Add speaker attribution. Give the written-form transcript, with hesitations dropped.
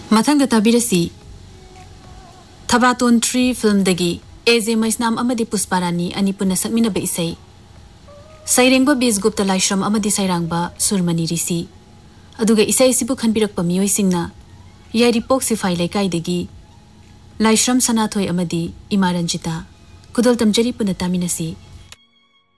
Speaker 1: मथंग ताबिरसी थबातोन 3 film दगी एजे मैस्नाम अमदी पुष्पारानी अनि पुन सकमिनब इसै सैरेंगबा बीस गुप्ता लाइश्रम अमदी सैरांगबा सुरमनी ऋषि अदुगा इसै सिबु खनबिरकपा मियोइसिंगना यारिपोक सिफाई लाइश्रम सनाथोय अमदी इमा रंजिता कुदल तमजरी पुन तामिनसी।